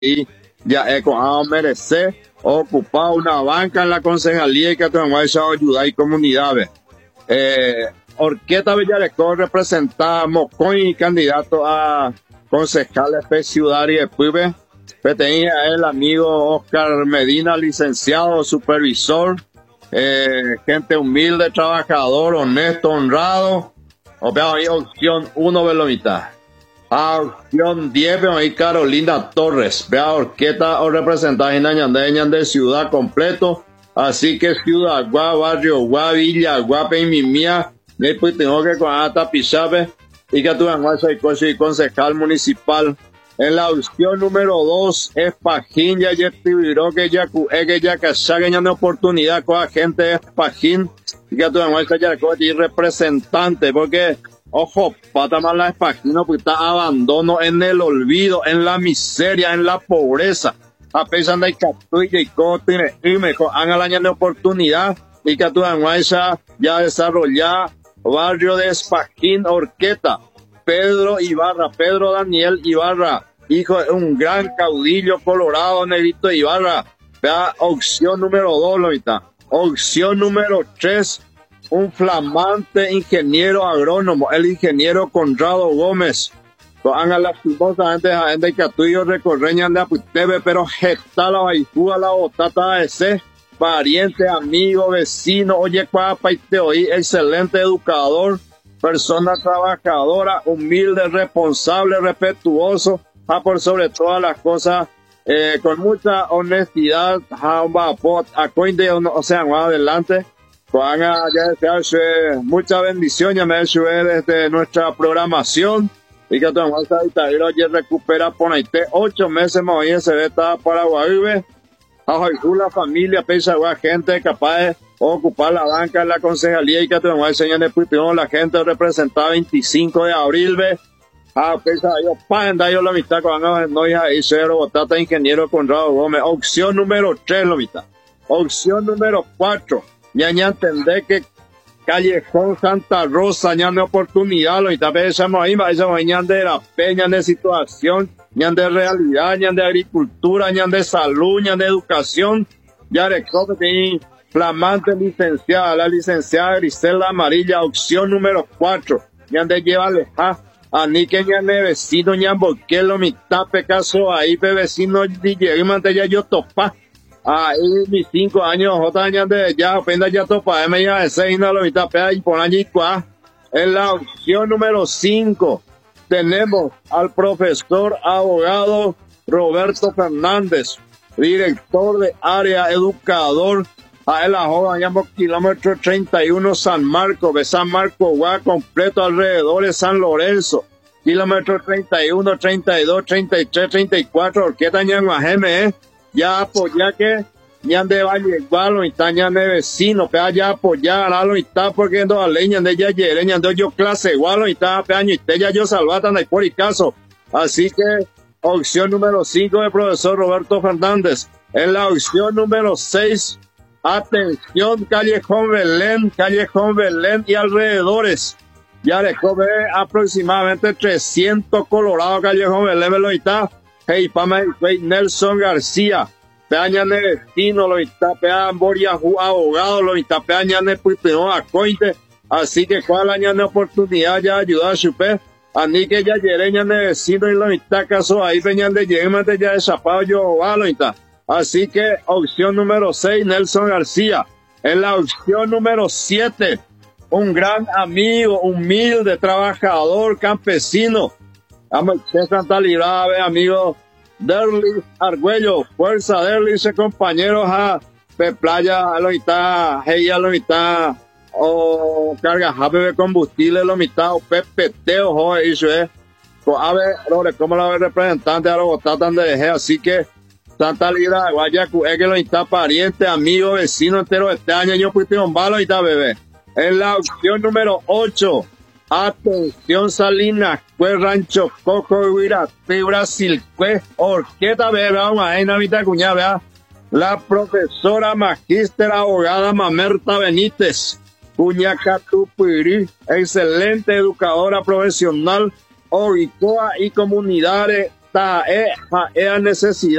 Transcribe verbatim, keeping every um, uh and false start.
y ya es a merecer ocupar una banca en la concejalía y que tenemos esa ayuda y comunidades. Eh, Orquesta Villarecó representa Mocoy, candidato a concejal de Ciudad y de Puibe. Tenía el amigo Oscar Medina, licenciado, supervisor, eh, gente humilde, trabajador, honesto, honrado. Opción uno, Belomita. A opción diez, ahí Carolina Torres. Vea Orquesta o representante en de Ciudad completo. Así que Ciudad Gua, Barrio Gua, Villa Gua, Peimimía, después tengo que con hasta Pichabe y que tuve y concejal municipal. En la opción número dos es Pajín, ya ya tibiró que ya que ya que ya una oportunidad con la gente de Pajín y que tuve ya y representante, porque ojo, pata más la Pajín, no, porque está abandono en el olvido, en la miseria, en la pobreza. A pesar de que tú y Cote y mejor hagan la año de oportunidad y que tú ya desarrollar barrio de Espaquín Orqueta. Pedro Ibarra, Pedro Daniel Ibarra, hijo de un gran caudillo colorado, Negrito Ibarra. Vea, opción número dos, Lolita. Opción número tres, un flamante ingeniero agrónomo, el ingeniero Conrado Gómez. Haga lastimosamente a gente que tuyo recorreñan de Aputebe, pero gesta la baijúa, la botata ese, pariente, amigo, vecino, oye, cuapa y te oí, excelente educador, persona trabajadora, humilde, responsable, respetuoso, a por sobre todas las cosas, eh, con mucha honestidad, a coinde, o sea, más adelante, haga ya desearse mucha bendición, ya me desde nuestra programación. Y que tu hermano ya recupera por ahí ocho meses más bien se ve está para Guavive. A la familia, pesa a gente capaz de ocupar la banca en la concejalía y que tu hermano enseña de Putón, la gente representada veinticinco de abril, ve. A pesa yo, panda yo la mitad con no hija y cero, botata ingeniero Conrado Gómez. Opción número tres, lo mitad. Opción número cuatro. Ya ya entendé que Callejón Santa Rosa, ñan de oportunidad, lo está pensando ahí, ñan de la peña, de situación, ñan de realidad, ñan de agricultura, ñan de salud, ñan de educación, ya recoge que flamante licenciada, la licenciada Grisela Amarilla, opción número cuatro, ñan de llevarle a a ni que ñan de vecino, ñan porque lo mitad pecaso ahí, pe vecino, y llegué ya yo topa. Ah, y mis cinco años, otra años de ya, apenas ya topa, me ya de seis, no lo mitad, y por allí, cuá. En la opción número cinco, tenemos al profesor abogado Roberto Fernández, director de área educador, a la joven, llamo kilómetro treinta y uno San Marcos, de San Marcos, Guá, completo alrededor de San Lorenzo, kilómetro treinta y uno, treinta y dos, treinta y tres, treinta y cuatro, Orquesta Ñanguajeme, eh. Ya apoya que ñan de Valle Igualo y ñan de vecino, pero ya apoya a lo y está porque no a leña de ya yere, ñan de yo clase igual y está peaño y te ya yo salvatan ahí por y caso. Así que opción número cinco del profesor Roberto Fernández. En la opción número seis, atención, Callejón Belén, Callejón Belén y alrededores. Ya recoge aproximadamente trescientos colorados Callejón Belén, lo está. Hey, Pama, Nelson García, peaña de destino, lo está pean Boria, abogado, lo está peaña de Putino, a Cointe, así que cuál año de oportunidad ya ayudar a su pez, a ni que ya yereña de vecino y lo está caso ahí, peñan de llegar ya de zapado yo, lo está. Así que opción número seis, Nelson García. En la opción número siete, un gran amigo, humilde, trabajador, campesino. Vamos, Santa Librada, amigo Derlis Argüello, fuerza Derlis, compañeros a de playa, a lo mitad, hey, a lo mitad, o carga de combustible, lo mitad, o pepeteo, joder, eso es. Pues a ver, como la representante a los tratan de dejar, así que Santa Librada, Guayacu, es que lo mitad, pariente, amigo, vecino entero, este año yo fui un balo y está bebé. En la opción número ocho, atención Salinas, pues Rancho Coco, Huirate, Brasil, pues Orquesta, bebé, vamos a ir a mitad cuñada, vea. La profesora magíster abogada Mamerta Benítez, Cuñacatupirí, excelente educadora profesional, Oricoa y comunidades ta, es, es necesidad.